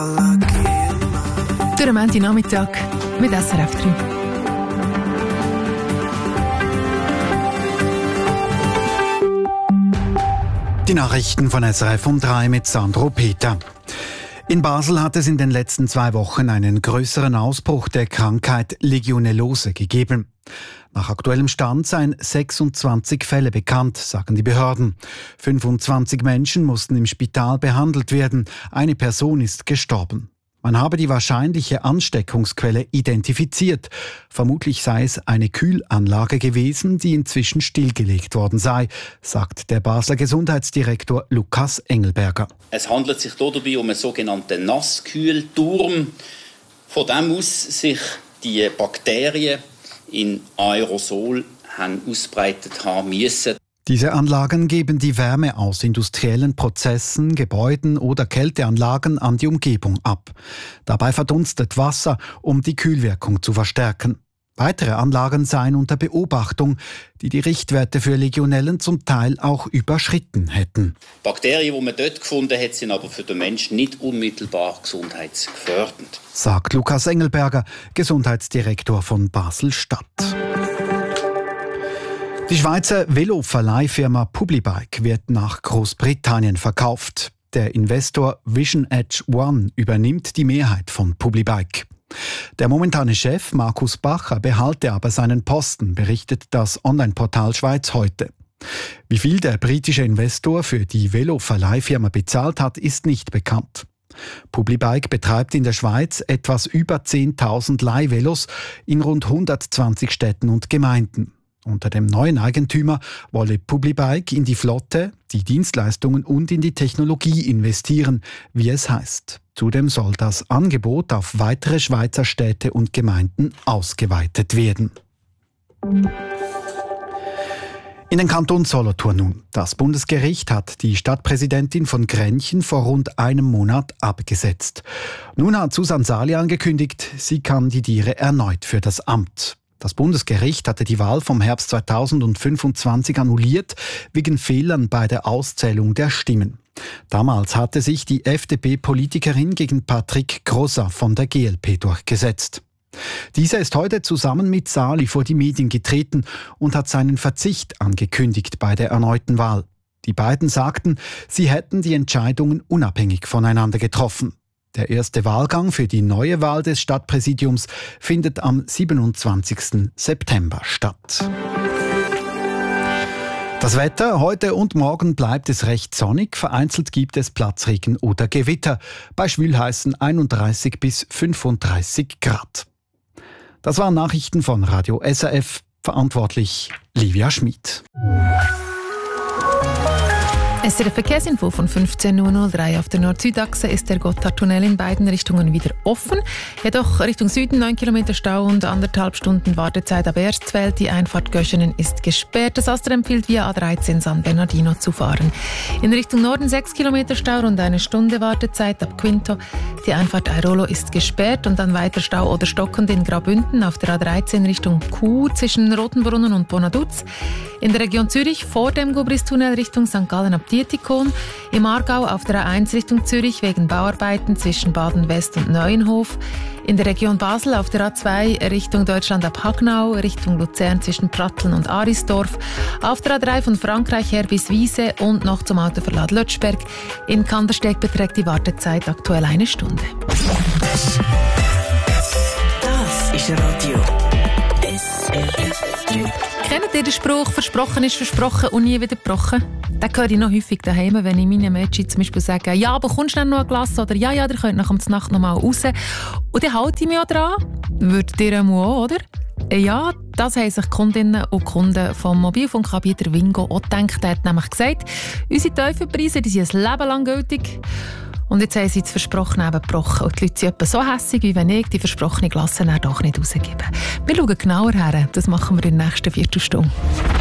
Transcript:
Durch den Montagnachmittag mit SRF 3. Die Nachrichten von SRF um 3 mit Sandro Peter. In Basel hat es in den letzten 2 Wochen einen größeren Ausbruch der Krankheit Legionellose gegeben. Nach aktuellem Stand seien 26 Fälle bekannt, sagen die Behörden. 25 Menschen mussten im Spital behandelt werden. Eine Person ist gestorben. Man habe die wahrscheinliche Ansteckungsquelle identifiziert. Vermutlich sei es eine Kühlanlage gewesen, die inzwischen stillgelegt worden sei, sagt der Basler Gesundheitsdirektor Lukas Engelberger. Es handelt sich dabei um einen sogenannten Nasskühlturm, von dem aus sich die Bakterien in Aerosol haben ausbreitet haben müssen. Diese Anlagen geben die Wärme aus industriellen Prozessen, Gebäuden oder Kälteanlagen an die Umgebung ab. Dabei verdunstet Wasser, um die Kühlwirkung zu verstärken. Weitere Anlagen seien unter Beobachtung, die die Richtwerte für Legionellen zum Teil auch überschritten hätten. Bakterien, die man dort gefunden hat, sind aber für den Menschen nicht unmittelbar gesundheitsgefährdend, sagt Lukas Engelberger, Gesundheitsdirektor von Basel-Stadt. Die Schweizer Veloverleihfirma Publibike wird nach Großbritannien verkauft. Der Investor Vision Edge One übernimmt die Mehrheit von Publibike. Der momentane Chef Markus Bacher behalte aber seinen Posten, berichtet das Online-Portal Schweiz heute. Wie viel der britische Investor für die Veloverleihfirma bezahlt hat, ist nicht bekannt. Publibike betreibt in der Schweiz etwas über 10.000 Leihvelos in rund 120 Städten und Gemeinden. Unter dem neuen Eigentümer wolle Publibike in die Flotte, die Dienstleistungen und in die Technologie investieren, wie es heißt. Zudem soll das Angebot auf weitere Schweizer Städte und Gemeinden ausgeweitet werden. In den Kanton Solothurn nun. Das Bundesgericht hat die Stadtpräsidentin von Grenchen vor rund einem Monat abgesetzt. Nun hat Susanne Sali angekündigt, sie kandidiere erneut für das Amt. Das Bundesgericht hatte die Wahl vom Herbst 2025 annulliert, wegen Fehlern bei der Auszählung der Stimmen. Damals hatte sich die FDP-Politikerin gegen Patrick Grosser von der GLP durchgesetzt. Dieser ist heute zusammen mit Sali vor die Medien getreten und hat seinen Verzicht angekündigt bei der erneuten Wahl. Die beiden sagten, sie hätten die Entscheidungen unabhängig voneinander getroffen. Der erste Wahlgang für die neue Wahl des Stadtpräsidiums findet am 27. September statt. Das Wetter: Heute und morgen bleibt es recht sonnig, vereinzelt gibt es Platzregen oder Gewitter. Bei schwülheißen 31 bis 35 Grad. Das waren Nachrichten von Radio SRF, verantwortlich Livia Schmid. SRF Verkehrsinfo von 15.03 Uhr. Auf der Nord-Süd-Achse ist der Gotthardtunnel in beiden Richtungen wieder offen. Jedoch Richtung Süden 9 Kilometer Stau und 1,5 Stunden Wartezeit ab Erstfeld. Die Einfahrt Göschenen ist gesperrt. Das Astra empfiehlt via A13 San Bernardino zu fahren. In Richtung Norden 6 Kilometer Stau, rund 1 Stunde Wartezeit ab Quinto. Die Einfahrt Airolo ist gesperrt und dann weiter Stau oder stockend in Graubünden auf der A13 Richtung Chur zwischen Rotenbrunnen und Bonaduz. In der Region Zürich vor dem Gubristunnel Richtung St. Gallen ab Dietikon. Im Aargau auf der A1 Richtung Zürich wegen Bauarbeiten zwischen Baden-West und Neuenhof. In der Region Basel auf der A2 Richtung Deutschland ab Hagnau, Richtung Luzern zwischen Pratteln und Arisdorf. Auf der A3 von Frankreich her bis Wiese und noch zum Autoverlad Lötschberg. In Kandersteg beträgt die Wartezeit aktuell 1 Stunde. Das ist Radio SRF 3. Kennt ihr den Spruch, versprochen ist versprochen und nie wieder gebrochen? Den höre ich noch häufig daheim, wenn ich meinen Mädchen zum Beispiel sage, ja, aber kommst du dann noch ein Glas? Oder ja, ihr könnt nach der Nacht noch mal raus. Und dann halte ich mich auch dran. Würdet ihr auch, oder? Ja, das haben sich Kundinnen und Kunden vom Mobilfunkanbieter Wingo auch gedacht. Er hat nämlich gesagt, unsere Teufelpreise, die sind ein Leben lang gültig. Und jetzt haben sie das Versprochene eben gebrochen. Und die Leute sind etwa so hässig, wie wenn ich die versprochene Glasse dann doch nicht rausgebe. Wir schauen genauer her. Das machen wir in der nächsten Viertelstunde.